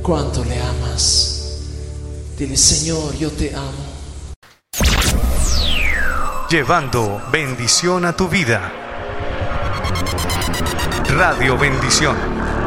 ¿Cuánto le amas? Dile, Señor, yo te amo. Llevando bendición a tu vida. Radio Bendición.